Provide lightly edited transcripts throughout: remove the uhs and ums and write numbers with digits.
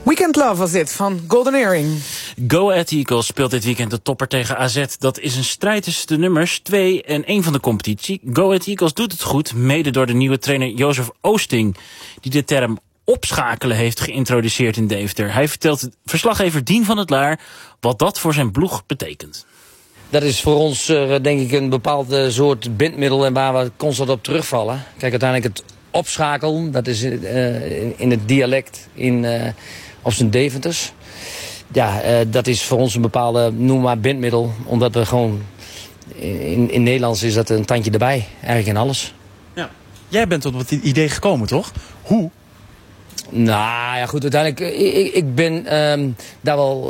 Weekend Love was dit, van Golden Earring. Go Ahead Eagles speelt dit weekend de topper tegen AZ. Dat is een strijd tussen de nummers 2 en 1 van de competitie. Go Ahead Eagles doet het goed, mede door de nieuwe trainer Jozef Oosting, die de term opschakelen heeft geïntroduceerd in Deventer. Hij vertelt verslaggever Dien van het Laar wat dat voor zijn ploeg betekent. Dat is voor ons denk ik een bepaald soort bindmiddel en waar we constant op terugvallen. Kijk, uiteindelijk het opschakelen, dat is in het dialect op zijn Deventers. Ja, dat is voor ons een bepaalde, noem maar, bindmiddel. Omdat we gewoon, in Nederlands is dat een tandje erbij, eigenlijk in alles. Ja. Jij bent tot het idee gekomen, toch? Hoe? Nou ja, goed, uiteindelijk, ik ben daar wel...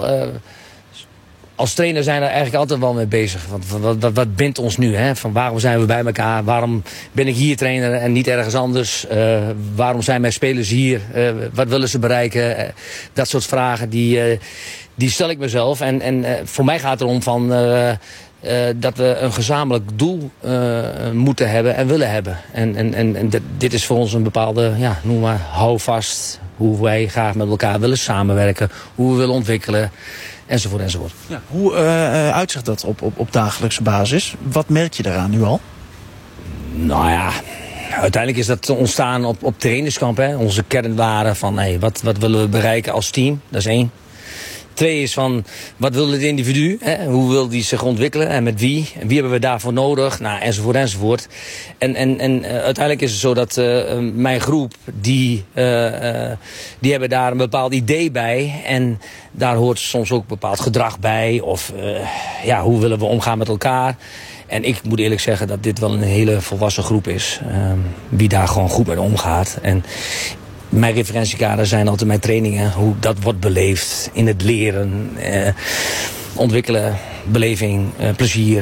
Als trainer zijn we er eigenlijk altijd wel mee bezig. Want wat bindt ons nu? Hè? Van waarom zijn we bij elkaar? Waarom ben ik hier trainer en niet ergens anders? Waarom zijn mijn spelers hier? Wat willen ze bereiken? Dat soort vragen, die stel ik mezelf. En voor mij gaat het erom van... dat we een gezamenlijk doel moeten hebben en willen hebben. En dit is voor ons een bepaalde, ja, noem maar, houvast. Hoe wij graag met elkaar willen samenwerken. Hoe we willen ontwikkelen. Enzovoort, enzovoort. Ja, hoe uitzicht dat op dagelijkse basis? Wat merk je daaraan nu al? Nou ja, uiteindelijk is dat ontstaan op trainingskamp. Hè? Onze kernwaarden van wat willen we bereiken als team. Dat is 1. 2 is van, wat wil het individu? Hè? Hoe wil die zich ontwikkelen en met wie? En wie hebben we daarvoor nodig? Nou, enzovoort, enzovoort. En uiteindelijk is het zo dat mijn groep, die hebben daar een bepaald idee bij. En daar hoort soms ook bepaald gedrag bij. Of hoe willen we omgaan met elkaar? En ik moet eerlijk zeggen dat dit wel een hele volwassen groep is. Die daar gewoon goed mee omgaat. En mijn referentiekader zijn altijd mijn trainingen. Hoe dat wordt beleefd in het leren, ontwikkelen, beleving, plezier.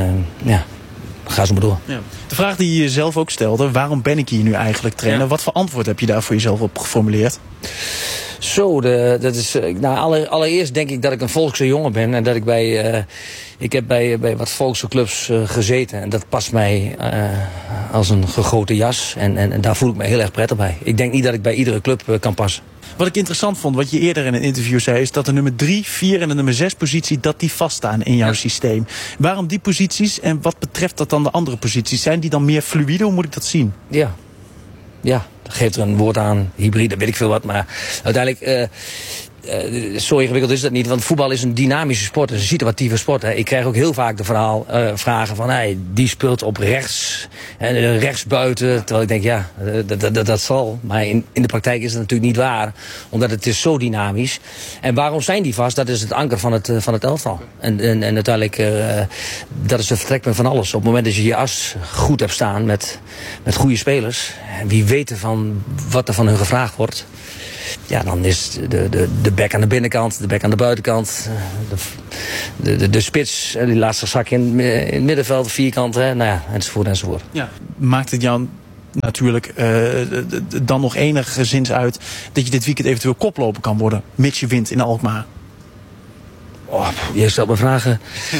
Ga zo maar door. Ja. De vraag die je jezelf ook stelde, waarom ben ik hier nu eigenlijk trainer? Ja. Wat voor antwoord heb je daar voor jezelf op geformuleerd? Zo, dat is, allereerst denk ik dat ik een volkse jongen ben. En dat ik heb bij wat volkse clubs gezeten. En dat past mij als een gegoten jas. En daar voel ik me heel erg prettig bij. Ik denk niet dat ik bij iedere club kan passen. Wat ik interessant vond, wat je eerder in een interview zei, is dat de nummer 3, 4 en de nummer 6 positie, dat die vaststaan in jouw systeem. Waarom die posities en wat betreft dat dan de andere posities? Zijn die dan meer fluïde? Hoe moet ik dat zien? Ja, geeft er een woord aan, hybride, weet ik veel wat. Maar uiteindelijk, zo ingewikkeld is dat niet. Want voetbal is een dynamische sport, een situatieve sport. Hè. Ik krijg ook heel vaak de vragen van, die speelt op rechts, rechts buiten. Terwijl ik denk, ja, dat zal. Maar in de praktijk is dat natuurlijk niet waar. Omdat het is zo dynamisch. En waarom zijn die vast? Dat is het anker van het elftal. En uiteindelijk, dat is het vertrekpunt van alles. Op het moment dat je je as goed hebt staan met goede spelers. Wie weten van wat er van hun gevraagd wordt. Ja, dan is de bek aan de binnenkant, de bek aan de buitenkant, de spits, die laatste zak in het middenveld, vierkant, enzovoort. Ja. Maakt het jou natuurlijk dan nog enigszins uit dat je dit weekend eventueel koploper kan worden, mits je wint in Alkmaar? Oh, je stelt me vragen.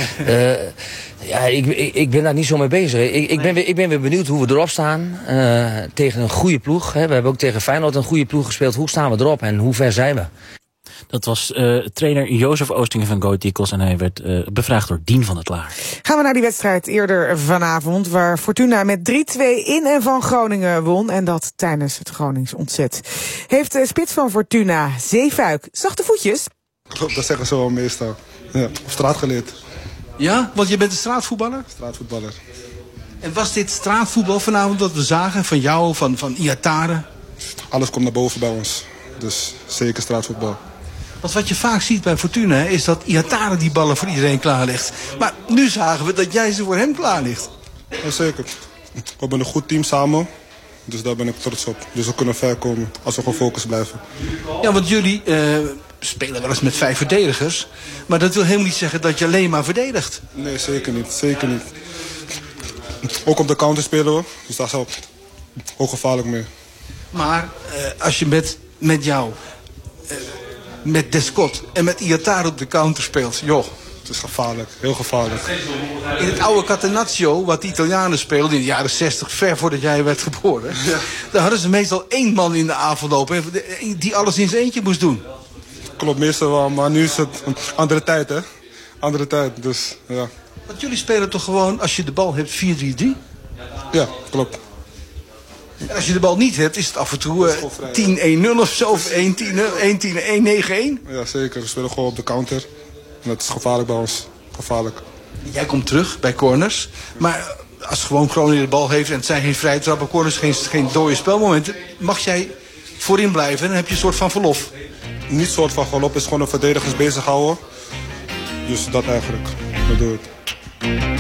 Ik ben daar niet zo mee bezig. Ik ben weer benieuwd hoe we erop staan. Tegen een goede ploeg. Hè. We hebben ook tegen Feyenoord een goede ploeg gespeeld. Hoe staan we erop en hoe ver zijn we? Dat was trainer Jozef Oosting van Go Ahead Eagles en hij werd bevraagd door Dien van het Laar. Gaan we naar die wedstrijd eerder vanavond, waar Fortuna met 3-2 in en van Groningen won. En dat tijdens het Gronings ontzet. Heeft de spits van Fortuna, Zeefuik, zachte voetjes? Klopt, dat zeggen ze wel meestal. Ja, op straat geleerd. Ja, want je bent een straatvoetballer? Straatvoetballer. En was dit straatvoetbal vanavond dat we zagen van jou, van Iatare? Alles komt naar boven bij ons. Dus zeker straatvoetbal. Want wat je vaak ziet bij Fortuna is dat Iatare die ballen voor iedereen klaarlegt. Maar nu zagen we dat jij ze voor hem klaarlegt. Ja, zeker. We hebben een goed team samen. Dus daar ben ik trots op. Dus we kunnen ver komen als we gefocust blijven. Ja, want jullie spelen wel eens met 5 verdedigers. Maar dat wil helemaal niet zeggen dat je alleen maar verdedigt. Nee, zeker niet. Zeker niet. Ook op de counter spelen we. Dus daar is ook gevaarlijk mee. Maar als je met jou, met Descott en met Iatare op de counter speelt, joh. Het is gevaarlijk, heel gevaarlijk. In het oude Catenaccio, wat de Italianen speelden in de jaren 60, ver voordat jij werd geboren. Ja. Daar hadden ze meestal 1 man in de avond lopen die alles in zijn eentje moest doen. klopt meestal wel, maar nu is het een andere tijd, hè. Andere tijd, dus ja. Want jullie spelen toch gewoon, als je de bal hebt, 4-3-3? Ja, klopt. En als je de bal niet hebt, is het af en toe 10-1-0 of zo, of 1-10-1, 9-1. Ja, zeker. We spelen gewoon op de counter. En dat is gevaarlijk bij ons. Gevaarlijk. Jij komt terug bij corners. Maar als gewoon Groningen de bal heeft en het zijn geen vrije trappen, corners, geen dode spelmomenten, mag jij voorin blijven en dan heb je een soort van verlof. Niet soort van galop, is gewoon een verdedigers bezighouden. Dus dat eigenlijk. Dat doe ik.